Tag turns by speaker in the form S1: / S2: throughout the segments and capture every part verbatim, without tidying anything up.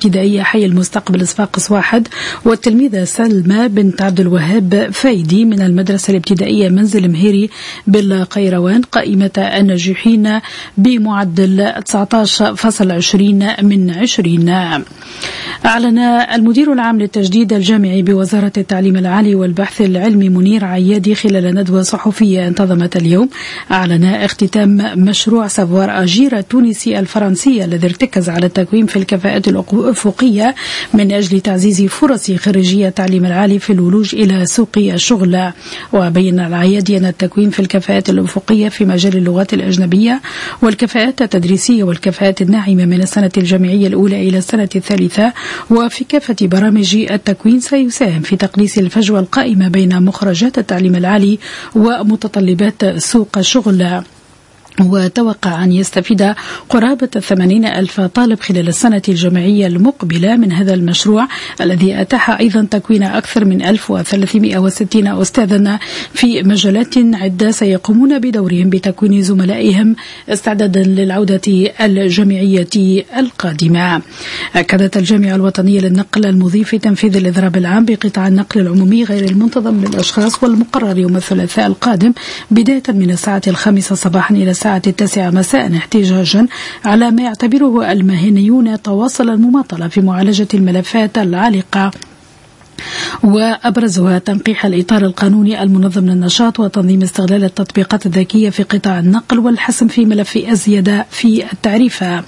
S1: الابتدائية حي المستقبل صفاقس واحد، والتلميذة سلمى بنت عبد الوهاب فايدي من المدرسة الابتدائية منزل مهيري بالقيروان قائمة الناجحين بمعدل تسعة عشر فاصلة عشرين من عشرين. أعلن المدير العام للتجديد الجامعي بوزارة التعليم العالي والبحث العلمي منير عيادي خلال ندوة صحفية انتظمت اليوم، أعلن اختتام مشروع سافوار أجير التونسي الفرنسي الذي ارتكز على التكوين في الكفاءات الأفقية من أجل تعزيز فرص خريجي التعليم العالي في الولوج إلى سوق الشغل. وبين العيادي أن التكوين في الكفاءات الأفقية في مجال اللغات الأجنبية والكفاءات التدريسية والكفاءات الناعمة من السنة الجامعية الأولى إلى السنة الثالثة وفي كافة برامج التكوين سيساهم في تقليص الفجوة القائمة بين مخرجات التعليم العالي ومتطلبات سوق الشغل. وتوقع أن يستفيد قرابة ثمانين ألف طالب خلال السنة الجامعية المقبلة من هذا المشروع الذي أتاح أيضا تكوين أكثر من ألف وثلاثمائة وستين أستاذا في مجالات عدة سيقومون بدورهم بتكوين زملائهم استعدادا للعودة الجامعية القادمة. أكدت الجامعة الوطنية للنقل المضيف في تنفيذ الإضراب العام بقطاع النقل العمومي غير المنتظم للأشخاص والمقرر يوم الثلاثاء القادم بداية من الساعة الخامسة صباحا إلى الساعة التاسعة مساء احتجاجا على ما يعتبره المهنيون تواصل المماطلة في معالجة الملفات العالقة، وأبرزها تنقيح الإطار القانوني المنظم للنشاط وتنظيم استغلال التطبيقات الذكية في قطاع النقل والحسم في ملف الزيادة في التعريفة.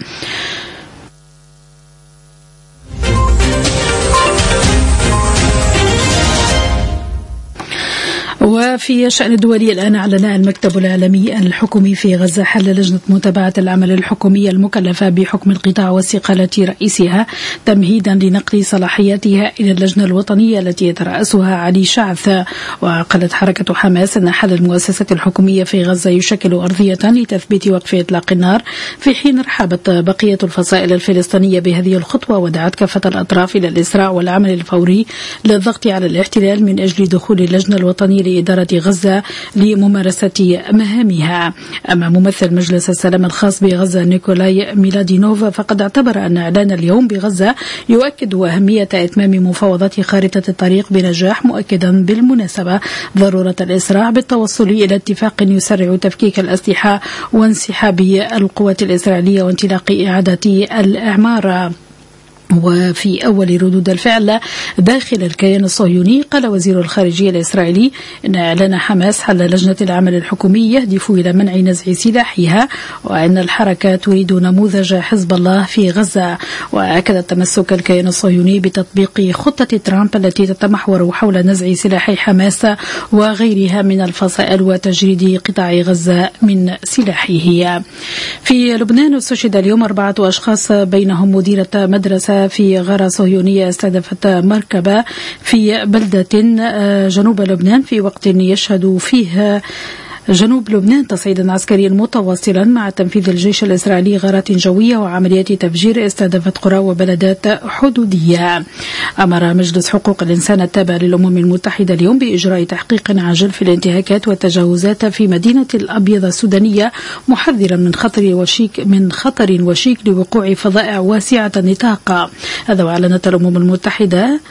S1: وفي الشأن الدولي الآن أعلن المكتب العالمي الحكومي في غزة حل لجنة متابعة العمل الحكومية المكلفة بحكم القطاع واستقالة رئيسها تمهيدا لنقل صلاحياتها إلى اللجنة الوطنية التي يترأسها علي شعث. وقالت حركة حماس أن حل المؤسسات الحكومية في غزة يشكل أرضية لتثبيت وقف إطلاق النار، في حين رحبت بقية الفصائل الفلسطينية بهذه الخطوة ودعت كافة الأطراف إلى الإسراع والعمل الفوري للضغط على الاحتلال من أجل دخول اللجنة الوطنية لإدارة غزة لممارسة مهامها. أما ممثل مجلس السلام الخاص بغزة نيكولاي ميلادينوف فقد اعتبر أن إعلان اليوم بغزة يؤكد أهمية إتمام مفاوضات خارطة الطريق بنجاح، مؤكدا بالمناسبة ضرورة الإسراع بالتوصل إلى اتفاق يسرع تفكيك الأسلحة وانسحاب القوات الإسرائيلية وانطلاق إعادة الإعمار. وفي أول ردود الفعل داخل الكيان الصهيوني قال وزير الخارجية الإسرائيلي إن إعلان حماس حل لجنة العمل الحكومي يهدف إلى منع نزع سلاحها، وأن الحركة تريد نموذج حزب الله في غزة. وأكد تمسك الكيان الصهيوني بتطبيق خطة ترامب التي تتمحور حول نزع سلاح حماس وغيرها من الفصائل وتجريد قطاع غزة من سلاحه. في لبنان استشهد اليوم أربعة أشخاص بينهم مديرة مدرسة في غارة صهيونية استهدفت مركبة في بلدة جنوب لبنان في وقت يشهد فيه جنوب لبنان تصعيدا عسكريا متواصلا مع تنفيذ الجيش الإسرائيلي غارات جوية وعمليات تفجير استهدفت قرى وبلدات حدودية. أمر مجلس حقوق الإنسان التابع للأمم المتحدة اليوم بإجراء تحقيق عاجل في الانتهاكات والتجاوزات في مدينة الأبيض السودانية، محذرا من خطر وشيك من خطر وشيك لوقوع فظائع واسعة النطاق. هذا وأعلنت الأمم المتحدة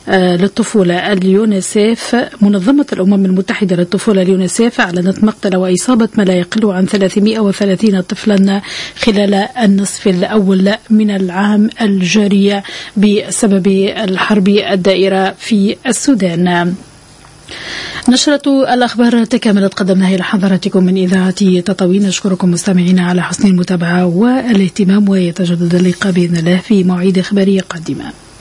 S1: للطفولة اليونيسيف منظمة الأمم المتحدة للطفولة اليونيسيف أعلنت مقتل وإصابة ما لا يقل عن ثلاثمائة وثلاثين طفلا خلال النصف الأول من العام الجاري بسبب الحرب الدائرة في السودان. نشرة الأخبار تكملت، قدمناها إلى حضراتكم من إذاعة تطاوين. نشكركم مستمعينا على حسن المتابعة والاهتمام، ويتجدد اللقاء بإذن الله في مواعيد إخبارية قادمة.